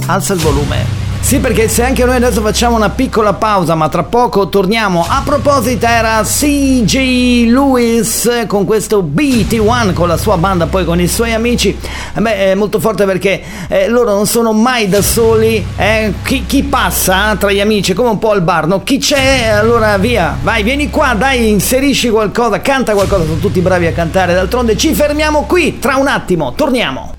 alza il volume. Sì, perché se anche noi adesso facciamo una piccola pausa, ma tra poco torniamo. A proposito, era CJ Lewis con questo BT1, con la sua banda, poi con i suoi amici. È molto forte perché loro non sono mai da soli. Chi passa tra gli amici, come un po' al bar, no? Chi c'è, allora via, vai, vieni qua, dai, inserisci qualcosa, canta qualcosa, sono tutti bravi a cantare. D'altronde ci fermiamo qui, tra un attimo, torniamo.